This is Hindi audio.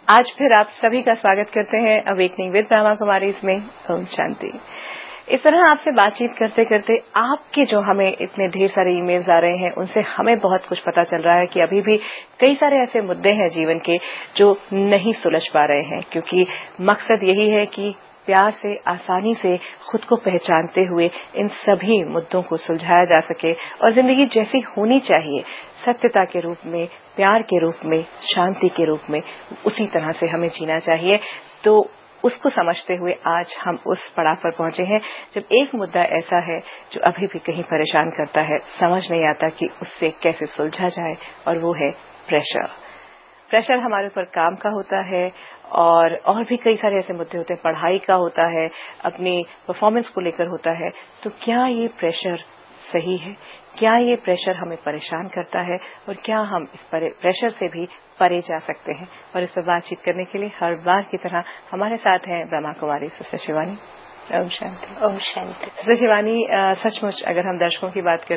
आज फिर आप सभी का स्वागत करते हैं अवेकनिंग विद ब्रह्मा कुमारी इसमें। ओम शांति। इस तरह आपसे बातचीत करते करते आपके जो हमें इतने ढेर सारे ईमेल्स आ रहे हैं उनसे हमें बहुत कुछ पता चल रहा है कि अभी भी कई सारे ऐसे मुद्दे हैं जीवन के जो नहीं सुलझ पा रहे हैं, क्योंकि मकसद यही है कि प्यार से आसानी से खुद को पहचानते हुए इन सभी मुद्दों को सुलझाया जा सके और जिंदगी जैसी होनी चाहिए, सत्यता के रूप में, प्यार के रूप में, शांति के रूप में, उसी तरह से हमें जीना चाहिए। तो उसको समझते हुए आज हम उस पड़ाव पर पहुंचे हैं जब एक मुद्दा ऐसा है जो अभी भी कहीं परेशान करता है, समझ नहीं आता कि उससे कैसे सुलझा जाए, और वो है प्रेशर। प्रेशर हमारे ऊपर काम का होता है और भी कई सारे ऐसे मुद्दे होते हैं, पढ़ाई का होता है, अपनी परफॉर्मेंस को लेकर होता है। तो क्या ये प्रेशर सही है? क्या ये प्रेशर हमें परेशान करता है और क्या हम इस प्रेशर से भी परे जा सकते हैं? और इस पर बातचीत करने के लिए हर बार की तरह हमारे साथ हैं ब्रह्मा कुमारी सिस्टर शिवानी। ओम शांति। ओम शांति। सिस्टर शिवानी, सचमुच अगर हम दर्शकों की बात